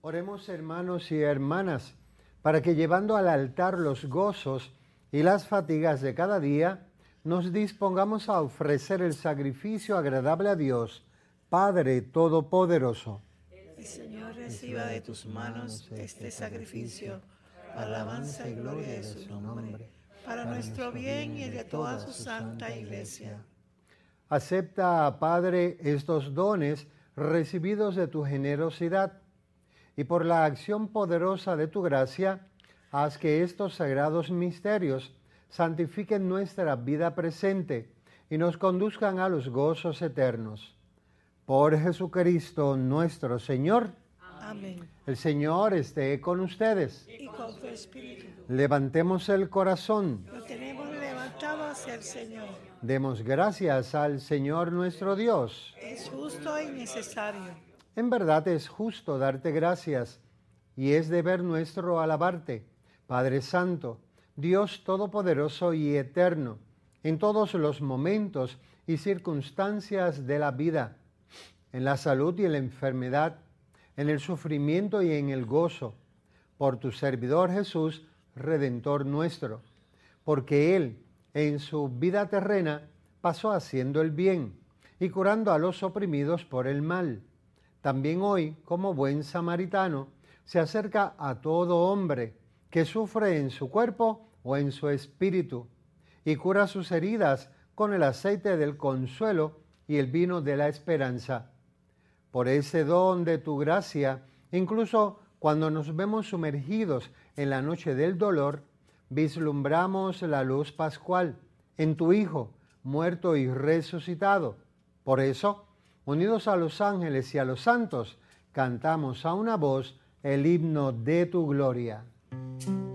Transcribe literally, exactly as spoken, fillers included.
Oremos, hermanos y hermanas, para que llevando al altar los gozos y las fatigas de cada día, nos dispongamos a ofrecer el sacrificio agradable a Dios, Padre Todopoderoso. El Señor reciba de tus manos este sacrificio, para alabanza y gloria de su nombre, para nuestro bien y el de toda su santa Iglesia. Acepta, Padre, estos dones recibidos de tu generosidad, y por la acción poderosa de tu gracia, haz que estos sagrados misterios santifiquen nuestra vida presente y nos conduzcan a los gozos eternos. Por Jesucristo nuestro Señor. Amén. El Señor esté con ustedes. Y con tu espíritu. Levantemos el corazón. Lo tenemos levantado hacia el Señor. Demos gracias al Señor nuestro Dios. Es justo y necesario. En verdad es justo darte gracias, y es deber nuestro alabarte, Padre Santo, Dios Todopoderoso y Eterno, en todos los momentos y circunstancias de la vida, en la salud y en la enfermedad, en el sufrimiento y en el gozo, por tu servidor Jesús, Redentor nuestro, porque Él, en su vida terrena, pasó haciendo el bien y curando a los oprimidos por el mal. También hoy, como buen samaritano, se acerca a todo hombre que sufre en su cuerpo o en su espíritu, y cura sus heridas con el aceite del consuelo y el vino de la esperanza. Por ese don de tu gracia, incluso cuando nos vemos sumergidos en la noche del dolor, vislumbramos la luz pascual en tu Hijo, muerto y resucitado. Por eso, unidos a los ángeles y a los santos, cantamos a una voz el himno de tu gloria.